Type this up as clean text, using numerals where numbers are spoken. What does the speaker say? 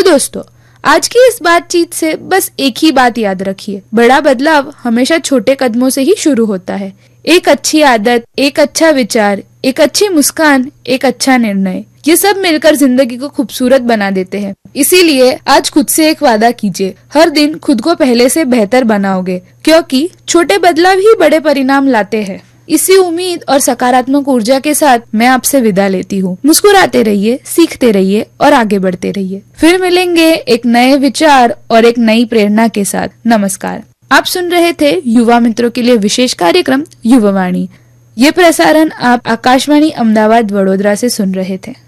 दोस्तों, आज की इस बातचीत से बस एक ही बात याद रखिए, बड़ा बदलाव हमेशा छोटे कदमों से ही शुरू होता है। एक अच्छी आदत, एक अच्छा विचार, एक अच्छी मुस्कान, एक अच्छा निर्णय, ये सब मिलकर जिंदगी को खूबसूरत बना देते हैं। इसीलिए आज खुद से एक वादा कीजिए, हर दिन खुद को पहले से बेहतर बनाओगे, क्योंकि छोटे बदलाव ही बड़े परिणाम लाते हैं। इसी उम्मीद और सकारात्मक ऊर्जा के साथ मैं आपसे विदा लेती हूँ। मुस्कुराते रहिए, सीखते रहिए और आगे बढ़ते रहिए। फिर मिलेंगे एक नए विचार और एक नई प्रेरणा के साथ। नमस्कार। आप सुन रहे थे युवा मित्रों के लिए विशेष कार्यक्रम युवावाणी। ये प्रसारण आप आकाशवाणी अहमदाबाद वडोदरा से सुन रहे थे।